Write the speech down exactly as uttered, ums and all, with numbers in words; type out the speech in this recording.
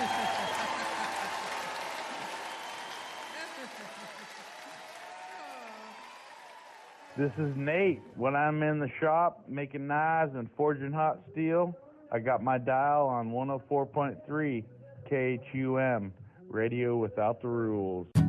This is Nate. When I'm in the shop making knives and forging hot steel, I got my dial on one oh four point three K H U M, radio without the rules.